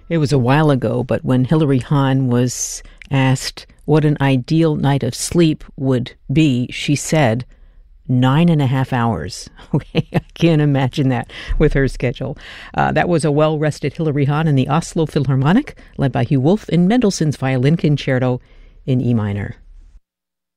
It was a while ago, but when Hilary Hahn was asked what an ideal night of sleep would be, she said 9.5 hours. Okay, I can't imagine that with her schedule. That was a well-rested Hilary Hahn in the Oslo Philharmonic, led by Hugh Wolf in Mendelssohn's Violin Concerto in E minor.